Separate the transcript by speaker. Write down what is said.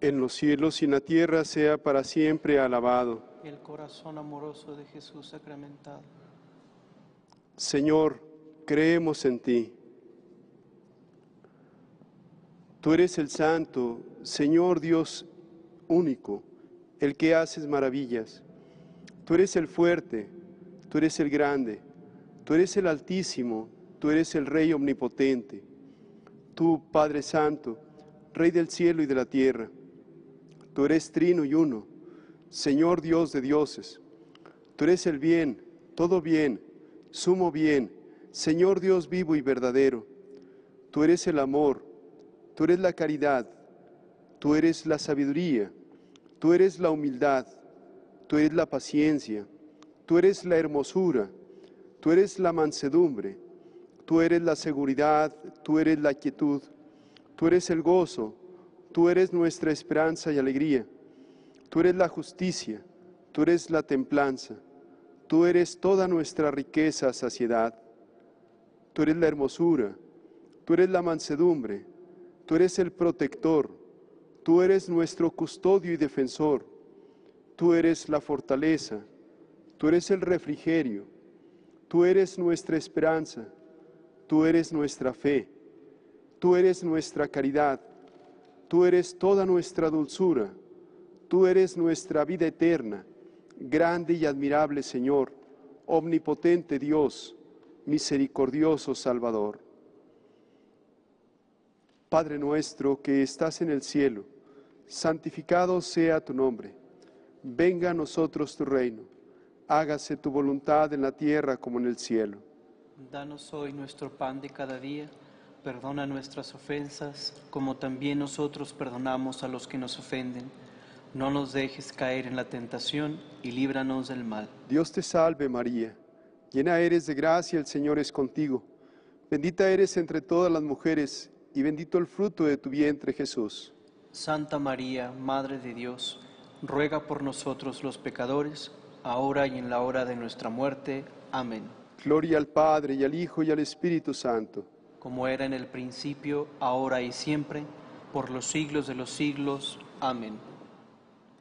Speaker 1: en los cielos y en la tierra sea para siempre alabado.
Speaker 2: El corazón amoroso de Jesús sacramentado.
Speaker 1: Señor, creemos en ti. Tú eres el Santo, Señor Dios único, el que haces maravillas. Tú eres el fuerte, tú eres el grande, tú eres el Altísimo, tú eres el Rey omnipotente. Tú, Padre Santo, Rey del cielo y de la tierra, tú eres trino y uno, Señor Dios de dioses. Tú eres el bien, todo bien, sumo bien, Señor Dios vivo y verdadero. Tú eres el amor, tú eres la caridad, tú eres la sabiduría, tú eres la humildad, tú eres la paciencia, tú eres la hermosura, tú eres la mansedumbre, tú eres la seguridad, tú eres la quietud, tú eres el gozo, tú eres nuestra esperanza y alegría, tú eres la justicia, tú eres la templanza, tú eres toda nuestra riqueza, saciedad, tú eres la hermosura, tú eres la mansedumbre, tú eres el protector, tú eres nuestro custodio y defensor, tú eres la fortaleza, tú eres el refrigerio, tú eres nuestra esperanza, tú eres nuestra fe, tú eres nuestra caridad, tú eres toda nuestra dulzura, tú eres nuestra vida eterna, grande y admirable Señor, omnipotente Dios, misericordioso Salvador. Padre nuestro que estás en el cielo, santificado sea tu nombre. Venga a nosotros tu reino. Hágase tu voluntad en la tierra como en el cielo.
Speaker 2: Danos hoy nuestro pan de cada día. Perdona nuestras ofensas, como también nosotros perdonamos a los que nos ofenden. No nos dejes caer en la tentación y líbranos del mal.
Speaker 1: Dios te salve María, llena eres de gracia, el Señor es contigo. Bendita eres entre todas las mujeres y bendito el fruto de tu vientre Jesús.
Speaker 2: Santa María, Madre de Dios, ruega por nosotros los pecadores, ahora y en la hora de nuestra muerte. Amén.
Speaker 1: Gloria al Padre y al Hijo y al Espíritu Santo.
Speaker 2: Como era en el principio, ahora y siempre, por los siglos de los siglos. Amén.